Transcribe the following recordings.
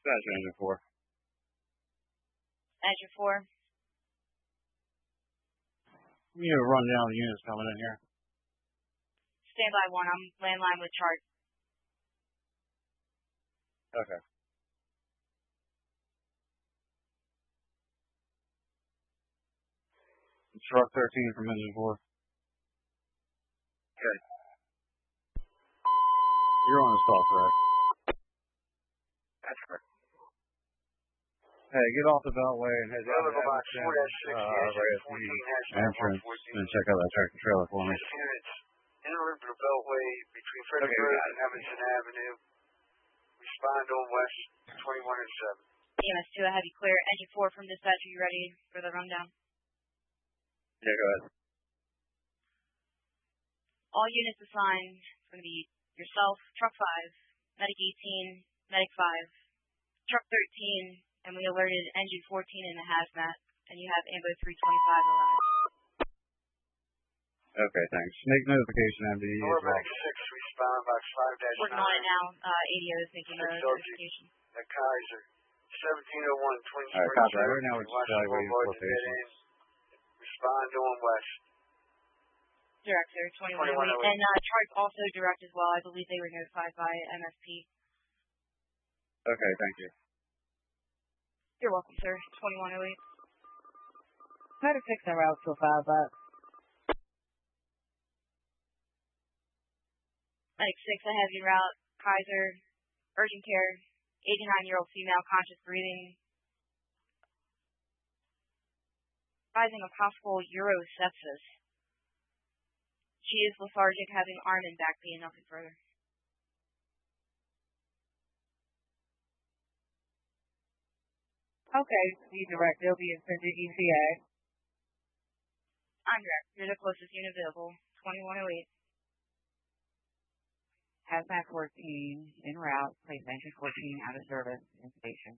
Dispatch Engine 4. Engine 4. We need to run down the units coming in here. Standby 1. I'm landline with chart. Okay. Truck 13 from Engine 4. Okay. You're on this call, correct? That's correct. Hey, get off the Beltway and head down to Box Evanston, 4-6, right at the entrance, and check out that tractor trailer for me. Units in the Beltway between Fredericksburg and Evanston Avenue. Respond on West 21 and 7. EMS 2, I have you clear. Engine 4 from dispatch, are you ready for the rundown? Yeah, go ahead. All units assigned from yourself, Truck 5, Medic 18, Medic 5, Truck 13, and we alerted Engine 14 in the hazmat, and you have AMBO 325 arrived. Okay, thanks. Make notification MDE as well. Medic 6, respond box 5-9. Working on it now. ADO is making a notification. At Kaiser, 1701 Twin Springs. All right, copy. Right now we're just evaluating locations. Respond on West. Director, 2108. And Chart's also direct as well. I believe they were notified by MSP. Okay, thank you. You're welcome, sir. 2108. Medic 6 en route to 5 box. Medic 6, I have you route. Kaiser, urgent care, 89-year-old female, conscious breathing. Rising of possible urosepsis. She is lethargic, having arm and back pain, nothing further. Okay, be direct. They'll be sent to ECA. I'm direct. You're the closest unit available. 2108. Hazmat 14 en route. Place Engine 14 out of service in station.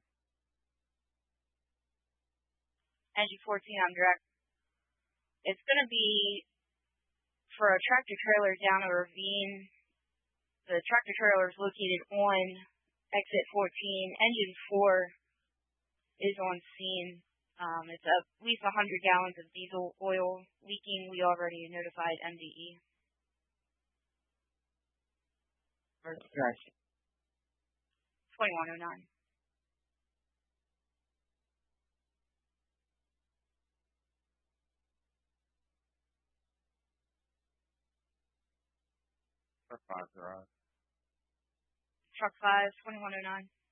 Engine 14, I'm direct. It's going to be for a tractor trailer down a ravine. The tractor trailer is located on exit 14. Engine 4 is on scene. It's at least 100 gallons of diesel oil leaking. We already notified MDE. Yes. 2109. Truck 5's arrived. Truck 5, 2109.